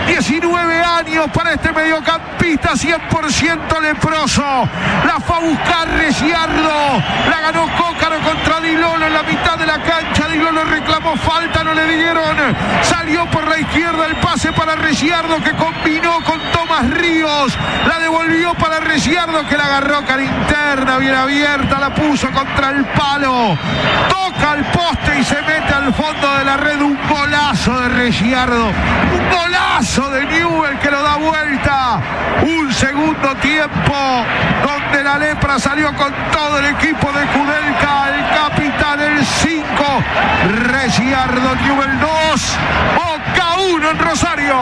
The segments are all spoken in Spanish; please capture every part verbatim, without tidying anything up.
diecinueve años para este mediocampista cien por ciento leproso. La fue a buscar Ricciardo. La ganó Cócaro contra Di Lolo en la mitad de la cancha. Di Lolo reclamó falta, no le dieron. Salió por la izquierda el pase para Ricciardo, que combinó con Tomás Ríos. La devolvió para Ricciardo, que la agarró cara interna, bien abierta, la puso contra el palo. Toca al poste y se mete al fondo de la red. Un golazo de Ricciardo. Un golazo de Newell que lo da vuelta. Un segundo tiempo donde la lepra salió con todo el equipo de Kudelka. El capitán, el cinco. Ricciardo, Newell dos. Boca uno en Rosario.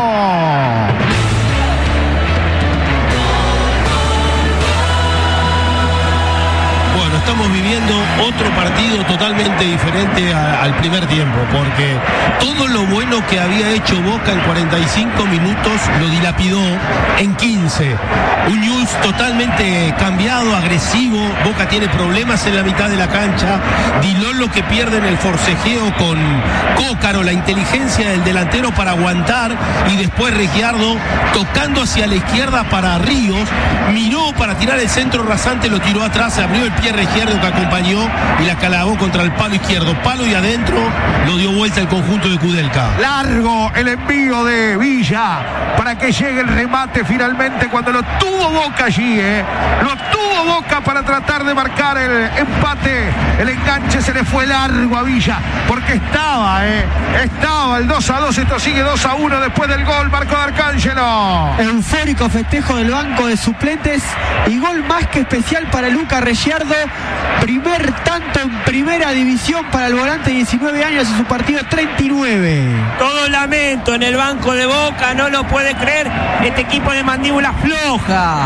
Estamos viviendo otro partido totalmente diferente a, al primer tiempo, porque todo lo bueno que había hecho Boca en cuarenta y cinco minutos lo dilapidó en quince. Un Newell's totalmente cambiado, agresivo. Boca tiene problemas en la mitad de la cancha. Di Lolo que pierde en el forcejeo con Cócaro, la inteligencia del delantero para aguantar, y después Ricciardo tocando hacia la izquierda para Ríos, miró para tirar el centro rasante, lo tiró atrás, abrió el pie Ricciardo, que acompañó y la clavó contra el palo izquierdo, palo y adentro, lo dio vuelta el conjunto de Kudelka. Largo el envío de Villa para que llegue el remate finalmente, cuando lo tuvo Boca allí, ¿eh? Lo tuvo Boca para tratar de marcar el empate. El enganche se le fue largo a Villa, porque estaba, ¿eh? Estaba el dos a dos, esto sigue dos a uno después del gol, marcó D'Arcangelo. Eufórico festejo del banco de suplentes y gol más que especial para Luca Ricciardo. Primer tanto en primera división para el volante, diecinueve años, en su partido treinta y nueve. Todo lamento en el banco de Boca, no lo puede creer este equipo de mandíbula floja.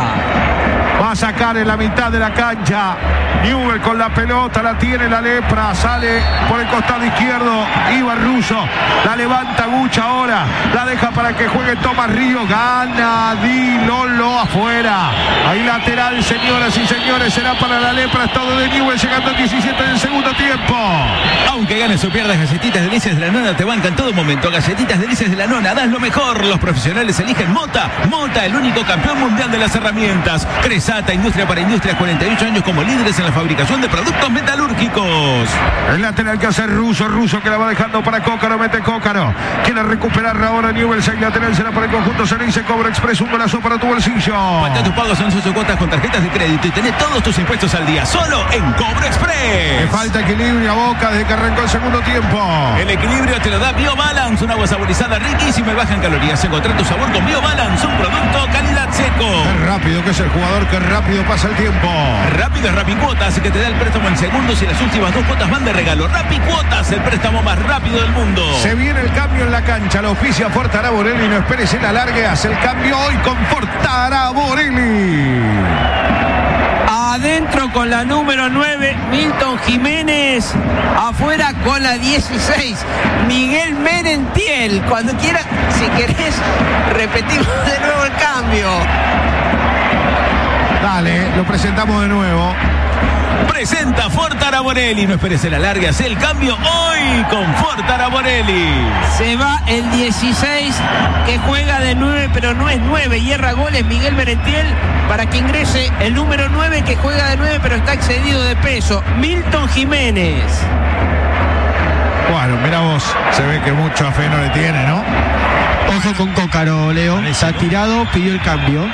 Va a sacar en la mitad de la cancha. Newell con la pelota, la tiene la lepra, sale por el costado izquierdo Ibar Russo, la levanta Gucha ahora, la deja para que juegue Tomás Ríos, gana Di Lolo afuera. Ahí lateral, señoras y señores, será para la lepra, estado de Newell, llegando al diecisiete del segundo tiempo. Aunque ganes o pierdas, Galletitas Delicias de la Nona te bancan todo momento. Galletitas Delicias de la Nona, das lo mejor. Los profesionales eligen Mota. Mota, el único campeón mundial de las herramientas. Cresata, Industria para Industrias, cuarenta y ocho años como líderes en la fabricación de productos metalúrgicos. El lateral que hace Russo, Russo que la va dejando para Cócaro, mete Cócaro. Quiere recuperar ahora Newell, seis lateral será para el conjunto Ceneice, Cobra Express, un golazo para tu bolsillo. Patea tus pagos en sus cuotas con tarjetas de crédito y tenés todos tus impuestos al día, solo en Cobra Express. Le falta equilibrio a Boca desde que arrancó el segundo tiempo. El equilibrio te lo da BioBalance, un agua saborizada riquísima y baja en calorías. Encontrá tu sabor con BioBalance, un producto calidad seco. Qué rápido que es el jugador, qué rápido pasa el tiempo. Rápido es Rapicuotas, que te da el préstamo en segundos y las últimas dos cuotas van de regalo. Rapicuotas, el préstamo más rápido del mundo. Se viene el cambio en la cancha, lo oficia Fortaraborelli, no esperes en la largue, hace el cambio hoy con Fortaraborelli. Adentro con la número nueve, Milton Jiménez. Afuera con la dieciséis, Miguel Merentiel. Cuando quiera, si querés, repetimos de nuevo el cambio. Dale, lo presentamos de nuevo. Presenta Fortaraborelli. No esperes en la larga, hace el cambio hoy con Fortaraborelli. Se va el dieciséis, que juega de nueve, pero no es nueve. Y erra goles Miguel Merentiel para que ingrese el número nueve, que juega de nueve, pero está excedido de peso, Milton Jiménez. Bueno, mira vos, se ve que mucho fe no le tiene, ¿no? Ojo con Cócaro, Leo. Está tirado, pidió el cambio.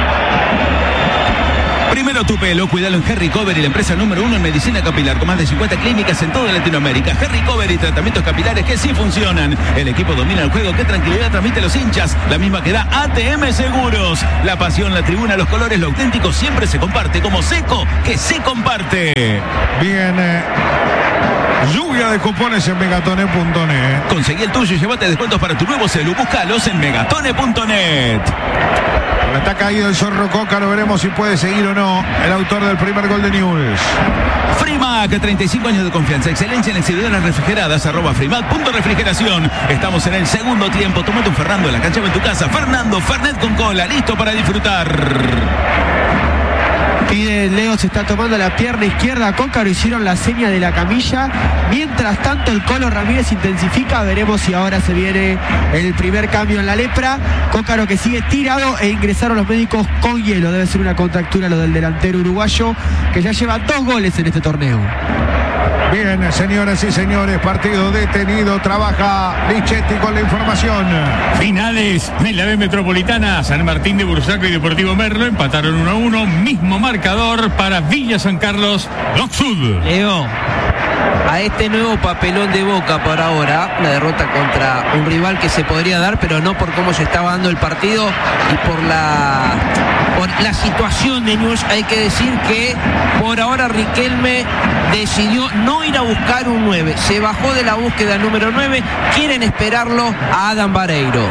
Primero tu pelo, cuídalo en Harry Cover y la empresa número uno en medicina capilar, con más de cincuenta clínicas en toda Latinoamérica. Harry Cover y tratamientos capilares que sí funcionan. El equipo domina el juego, qué tranquilidad transmite a los hinchas, la misma que da A T M Seguros. La pasión, la tribuna, los colores, lo auténtico siempre se comparte, como Seco, que se comparte. Bien, eh, lluvia de cupones en megatone punto net. Conseguí el tuyo y llévate descuentos para tu nuevo celu. Búscalos en megatone punto net. Está caído el zorro Cócaro, veremos si puede seguir o no el autor del primer gol de Newell's. Frimac, treinta y cinco años de confianza, excelencia en exhibidoras refrigeradas, arroba Frimac punto refrigeración. Estamos en el segundo tiempo, tomate un Fernando en la cancha o en tu casa. Fernando, Fernet con cola, listo para disfrutar. Pide Leo, se está tomando la pierna izquierda. Cócaro hicieron la seña de la camilla. Mientras tanto, el Colo Ramírez intensifica. Veremos si ahora se viene el primer cambio en la lepra. Cócaro que sigue tirado e ingresaron los médicos con hielo. Debe ser una contractura lo del delantero uruguayo, que ya lleva dos goles en este torneo. Bien, señoras y señores, partido detenido. Trabaja Lichetti con la información. Finales en la B Metropolitana. San Martín de Bursaco y Deportivo Merlo empataron uno a uno. Mismo marcador para Villa San Carlos, Doc Sud. Leo, a este nuevo papelón de Boca por ahora, una derrota contra un rival que se podría dar, pero no por cómo se estaba dando el partido y por la por la situación de Newell's. Hay que decir que por ahora Riquelme decidió no ir a buscar un nueve, se bajó de la búsqueda número nueve, quieren esperarlo a Adam Vareiro.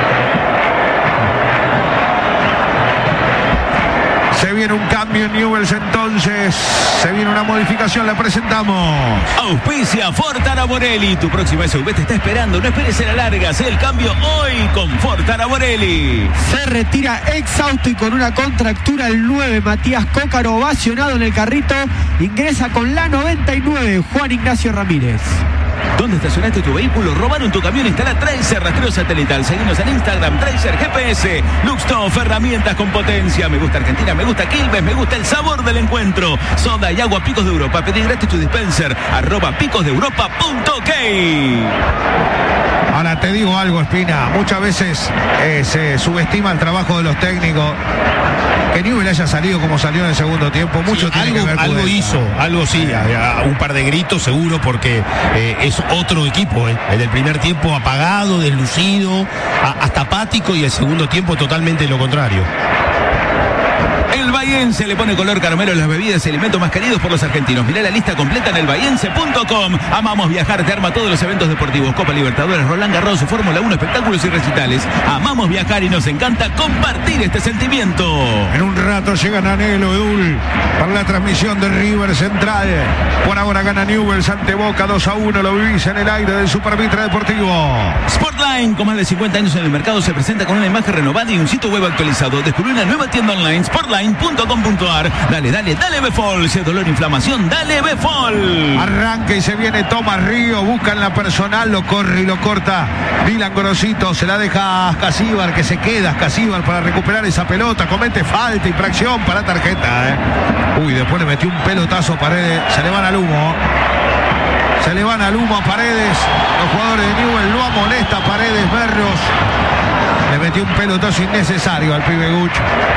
Se viene un cambio en Newell's entonces, se viene una modificación, la presentamos. Auspicia Ford Araborelli, tu próxima S U V te está esperando, no esperes a la larga, haz el cambio hoy con Ford Araborelli. Se retira exhausto y con una contractura el nueve, Matías Cócaro, ovacionado en el carrito, ingresa con la noventa y nueve, Juan Ignacio Ramírez. ¿Dónde estacionaste tu vehículo? ¿Robaron tu camión? Instala Tracer rastreo satelital. Seguimos en Instagram, Tracer G P S. Luxtoff, herramientas con potencia. Me gusta Argentina, me gusta Quilmes, me gusta el sabor del encuentro. Soda y agua Picos de Europa. Pedí gratis tu dispenser. Arroba picosdeeuropa punto ok. Ahora te digo algo, Espina. Muchas veces eh, se subestima el trabajo de los técnicos. Que Newell haya salido como salió en el segundo tiempo, mucho sí, tiene algo, que ver con algo eso. hizo, algo sí, a, a un par de gritos seguro, porque eh, es otro equipo, eh. El del primer tiempo apagado, deslucido, a, hasta apático, y el segundo tiempo totalmente lo contrario. El Bahiense le pone color caramelo a las bebidas y alimentos más queridos por los argentinos. Mirá la lista completa en el bahiense punto com. Amamos viajar, te arma todos los eventos deportivos. Copa Libertadores, Roland Garros, Fórmula uno, espectáculos y recitales. Amamos viajar y nos encanta compartir este sentimiento. En un rato llega Nanelo Edul para la transmisión de River Central. Por ahora gana Newell's ante Boca dos a uno. Lo vivís en el aire del Supervitra Deportivo. Sportline, con más de cincuenta años en el mercado, se presenta con una imagen renovada y un sitio web actualizado. Descubrí una nueva tienda online, sportline punto com punto ar. Dale, dale, dale Befol. Si es dolor, inflamación, dale Befol. Arranca y se viene Tomás Río. Buscan la personal, lo corre y lo corta Dylan Gorosito. Se la deja a Ascasíbar, que se queda Ascasíbar para recuperar esa pelota. Comete falta, infracción para tarjeta. ¿eh? Uy, después le metió un pelotazo a Paredes. Se le van al humo. Se le van al humo a Paredes. Los jugadores de Newell lo amonesta Paredes. Berros le metió un pelotazo innecesario al pibe Guch.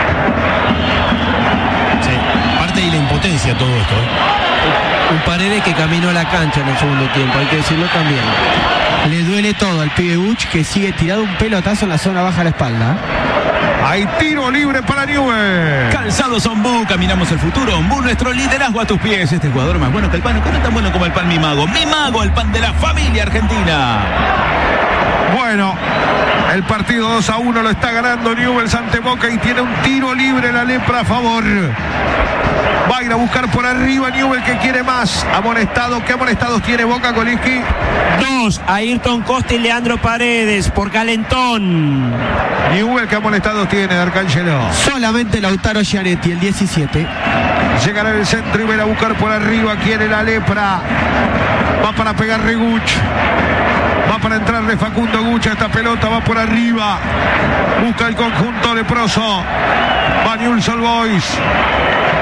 Sí, parte de la impotencia todo esto, ¿eh? Un Paredes que caminó a la cancha en el segundo tiempo, hay que decirlo también. Le duele todo al pibe Buch, que sigue tirado un pelotazo en la zona baja de la espalda. Hay tiro libre para Newell. Calzados Ombú, caminamos el futuro. Ombú, nuestro liderazgo a tus pies. Este jugador más bueno que el pan, que no es tan bueno como el pan Mi Mago. Mi Mago, el pan de la familia argentina. Bueno, el partido dos a uno lo está ganando Newell's ante Boca y tiene un tiro libre la lepra a favor. Va a ir a buscar por arriba Newell, que quiere más. Amonestado, ¿qué amonestados tiene Boca, Kolinski? Dos, Ayrton Costa y Leandro Paredes por calentón. Newell, ¿qué amonestados tiene, D'Arcangelo? Solamente Lautaro Gianetti, el diecisiete. Llegará el centro y va a buscar por arriba. Quiere la lepra. Va para pegar Reguch. Va para entrarle Facundo Gucha. Esta pelota va por arriba. Busca el conjunto leproso. Va Newell's Old Boys.